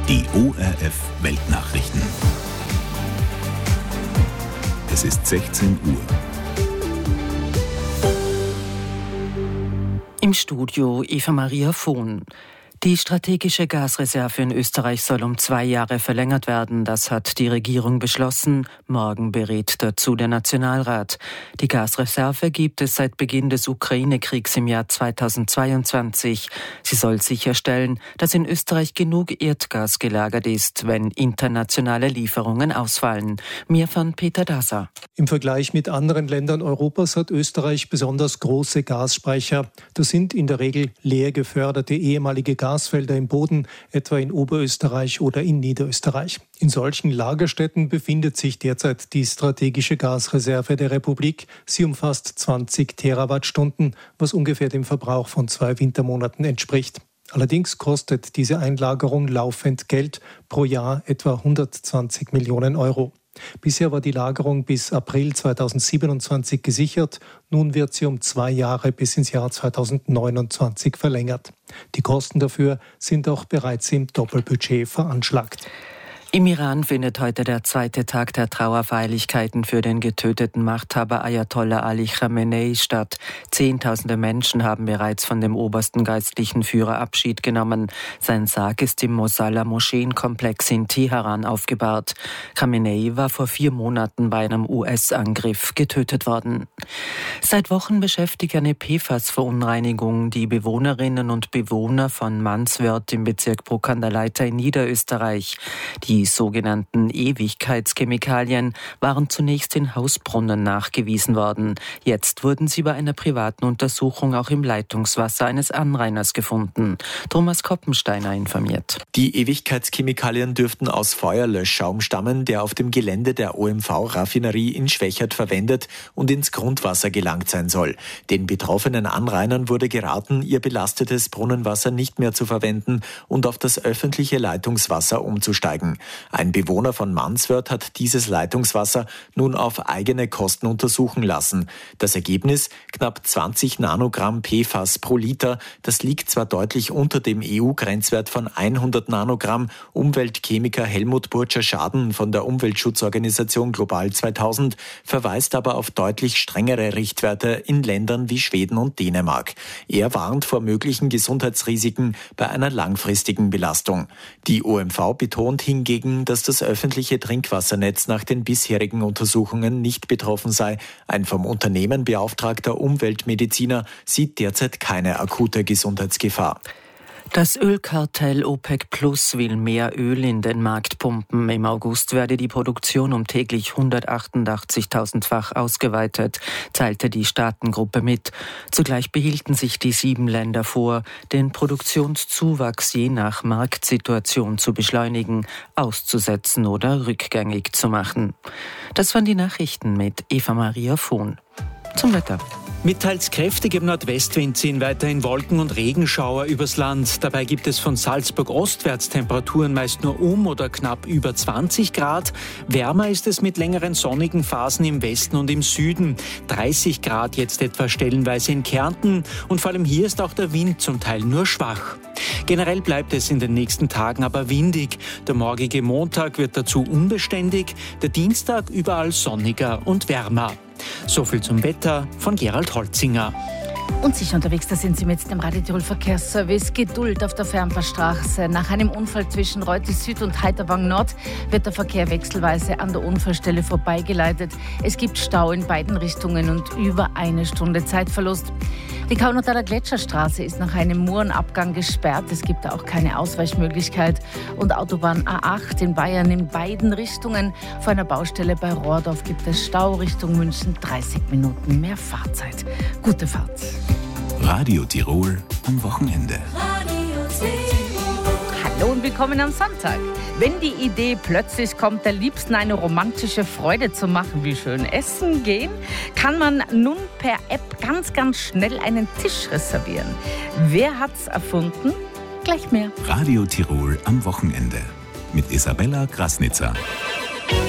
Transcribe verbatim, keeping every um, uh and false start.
Die O R F Weltnachrichten. Es ist sechzehn Uhr. Im Studio Eva Maria Vohn. Die strategische Gasreserve in Österreich soll um zwei Jahre verlängert werden. Das hat die Regierung beschlossen. Morgen berät dazu der Nationalrat. Die Gasreserve gibt es seit Beginn des Ukraine-Kriegs im Jahr zweitausendzweiundzwanzig. Sie soll sicherstellen, dass in Österreich genug Erdgas gelagert ist, wenn internationale Lieferungen ausfallen. Mehr von Peter Daser. Im Vergleich mit anderen Ländern Europas hat Österreich besonders große Gasspeicher. Das sind in der Regel leer geförderte ehemalige Gasfelder im Boden, etwa in Oberösterreich oder in Niederösterreich. In solchen Lagerstätten befindet sich derzeit die strategische Gasreserve der Republik. Sie umfasst zwanzig Terawattstunden, was ungefähr dem Verbrauch von zwei Wintermonaten entspricht. Allerdings kostet diese Einlagerung laufend Geld, pro Jahr etwa hundertzwanzig Millionen Euro. Bisher war die Lagerung bis April zweitausendsiebenundzwanzig gesichert. Nun wird sie um zwei Jahre bis ins Jahr zweitausendneunundzwanzig verlängert. Die Kosten dafür sind auch bereits im Doppelbudget veranschlagt. Im Iran findet heute der zweite Tag der Trauerfeierlichkeiten für den getöteten Machthaber Ayatollah Ali Khamenei statt. Zehntausende Menschen haben bereits von dem obersten geistlichen Führer Abschied genommen. Sein Sarg ist im Mosalla-Moscheenkomplex in Teheran aufgebahrt. Khamenei war vor vier Monaten bei einem U S-Angriff getötet worden. Seit Wochen beschäftigt eine P F A S-Verunreinigung die Bewohnerinnen und Bewohner von Manswörth im Bezirk Bruck an der Leitha in Niederösterreich. Die Die sogenannten Ewigkeitschemikalien waren zunächst in Hausbrunnen nachgewiesen worden. Jetzt wurden sie bei einer privaten Untersuchung auch im Leitungswasser eines Anrainers gefunden. Thomas Koppensteiner informiert. Die Ewigkeitschemikalien dürften aus Feuerlöschschaum stammen, der auf dem Gelände der O M V-Raffinerie in Schwächert verwendet und ins Grundwasser gelangt sein soll. Den betroffenen Anrainern wurde geraten, ihr belastetes Brunnenwasser nicht mehr zu verwenden und auf das öffentliche Leitungswasser umzusteigen. Ein Bewohner von Manswörth hat dieses Leitungswasser nun auf eigene Kosten untersuchen lassen. Das Ergebnis? Knapp zwanzig Nanogramm P F A S pro Liter. Das liegt zwar deutlich unter dem E U-Grenzwert von hundert Nanogramm. Umweltchemiker Helmut Burtscher-Schaden von der Umweltschutzorganisation Global zweitausend verweist aber auf deutlich strengere Richtwerte in Ländern wie Schweden und Dänemark. Er warnt vor möglichen Gesundheitsrisiken bei einer langfristigen Belastung. Die O M V betont hingegen, dass das öffentliche Trinkwassernetz nach den bisherigen Untersuchungen nicht betroffen sei. Ein vom Unternehmen beauftragter Umweltmediziner sieht derzeit keine akute Gesundheitsgefahr. Das Ölkartell OPEC Plus will mehr Öl in den Markt pumpen. Im August werde die Produktion um täglich hundertachtundachtzigtausendfach ausgeweitet, teilte die Staatengruppe mit. Zugleich behielten sich die sieben Länder vor, den Produktionszuwachs je nach Marktsituation zu beschleunigen, auszusetzen oder rückgängig zu machen. Das waren die Nachrichten mit Eva Maria Vohn. Zum Wetter. Mit teils kräftigem Nordwestwind ziehen weiterhin Wolken- und Regenschauer übers Land. Dabei gibt es von Salzburg ostwärts Temperaturen meist nur um oder knapp über zwanzig Grad. Wärmer ist es mit längeren sonnigen Phasen im Westen und im Süden. dreißig Grad jetzt etwa stellenweise in Kärnten. Und vor allem hier ist auch der Wind zum Teil nur schwach. Generell bleibt es in den nächsten Tagen aber windig. Der morgige Montag wird dazu unbeständig, der Dienstag überall sonniger und wärmer. So viel zum Wetter von Gerald Holzinger. Und sicher unterwegs, da sind Sie mit dem Radio Tirol Verkehrsservice. Geduld auf der Fernfahrstraße. Nach einem Unfall zwischen Reute Süd und Heiterwang Nord wird der Verkehr wechselweise an der Unfallstelle vorbeigeleitet. Es gibt Stau in beiden Richtungen und über eine Stunde Zeitverlust. Die Kaunertaler Gletscherstraße ist nach einem Murenabgang gesperrt. Es gibt da auch keine Ausweichmöglichkeit. Und Autobahn A acht in Bayern in beiden Richtungen. Vor einer Baustelle bei Rohrdorf gibt es Stau Richtung München. dreißig Minuten mehr Fahrzeit. Gute Fahrt. Radio Tirol am Wochenende. Hallo und willkommen am Sonntag. Wenn die Idee plötzlich kommt, der Liebsten eine romantische Freude zu machen, wie schön essen gehen, kann man nun per App ganz, ganz schnell einen Tisch reservieren. Wer hat's erfunden? Gleich mehr. Radio Tirol am Wochenende mit Isabella Krasnitzer.